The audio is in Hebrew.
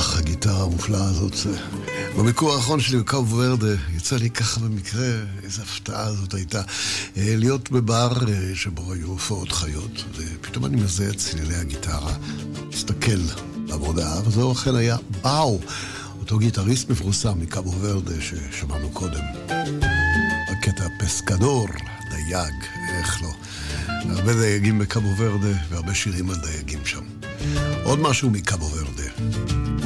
הגיטרה המופלאה הזאת. בביקור האחרון שלי בקאבו ורדה, יצא לי ככה במקרה, איזו הפתעה זאת הייתה, להיות בבר שבו היו הופעות חיות, ופתאום אני מזהה את צלילי הגיטרה, מסתכל בעבודה, וזהו אכן היה באו, אותו גיטריסט מפורסם מקאבו ורדה ששמענו קודם. הקטע פסקדור, דייג, איך לא. הרבה דייגים בקאבו ורדה, והרבה שירים על דייגים שם. עוד משהו מקאבו ורדה.